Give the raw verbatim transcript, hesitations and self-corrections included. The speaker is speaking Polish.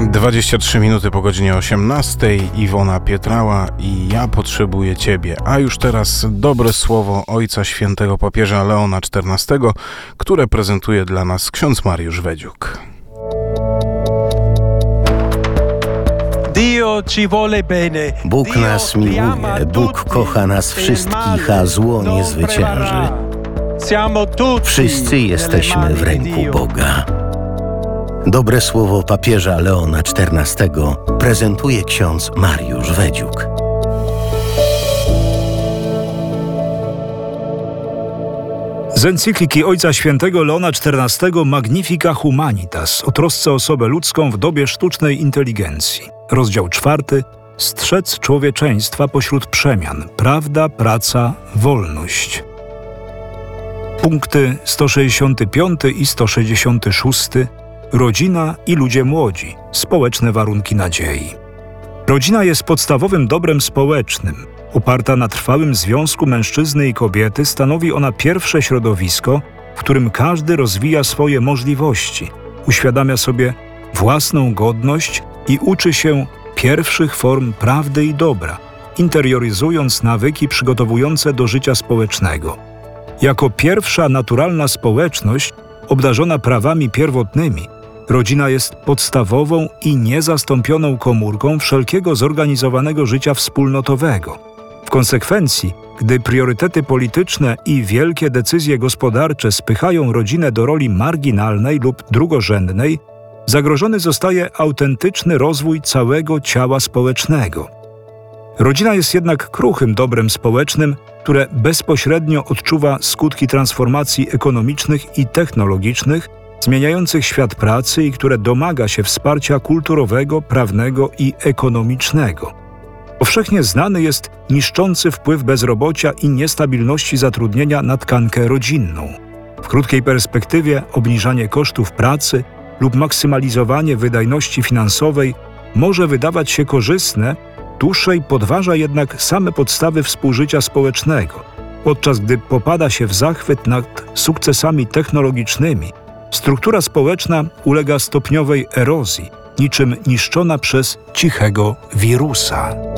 dwadzieścia trzy minuty po godzinie osiemnastej. Iwona Pietrała i Ja potrzebuję Ciebie. A już teraz dobre słowo Ojca Świętego Papieża Leona czternastego, które prezentuje dla nas ksiądz Mariusz Wedziuk. Bóg nas miłuje, Bóg kocha nas wszystkich, a zło nie zwycięży. Wszyscy jesteśmy w ręku Boga. Dobre słowo papieża Leona czternastego prezentuje ksiądz Mariusz Wedziuk. Z encykliki Ojca Świętego Leona czternastego Magnifica Humanitas o trosce o osobę ludzką w dobie sztucznej inteligencji. Rozdział czwarty. Strzec człowieczeństwa pośród przemian. Prawda, praca, wolność. Punkty sto sześćdziesiąty piąty i sto sześćdziesiąty szósty. Rodzina i ludzie młodzi. Społeczne warunki nadziei. Rodzina jest podstawowym dobrem społecznym. Oparta na trwałym związku mężczyzny i kobiety, stanowi ona pierwsze środowisko, w którym każdy rozwija swoje możliwości, uświadamia sobie własną godność i uczy się pierwszych form prawdy i dobra, interioryzując nawyki przygotowujące do życia społecznego. Jako pierwsza naturalna społeczność, obdarzona prawami pierwotnymi, rodzina jest podstawową i niezastąpioną komórką wszelkiego zorganizowanego życia wspólnotowego. W konsekwencji, gdy priorytety polityczne i wielkie decyzje gospodarcze spychają rodzinę do roli marginalnej lub drugorzędnej, zagrożony zostaje autentyczny rozwój całego ciała społecznego. Rodzina jest jednak kruchym dobrem społecznym, które bezpośrednio odczuwa skutki transformacji ekonomicznych i technologicznych, zmieniających świat pracy i które domaga się wsparcia kulturowego, prawnego i ekonomicznego. Powszechnie znany jest niszczący wpływ bezrobocia i niestabilności zatrudnienia na tkankę rodzinną. W krótkiej perspektywie obniżanie kosztów pracy lub maksymalizowanie wydajności finansowej może wydawać się korzystne, dłuższej podważa jednak same podstawy współżycia społecznego. Podczas gdy popada się w zachwyt nad sukcesami technologicznymi, struktura społeczna ulega stopniowej erozji, niczym niszczona przez cichego wirusa.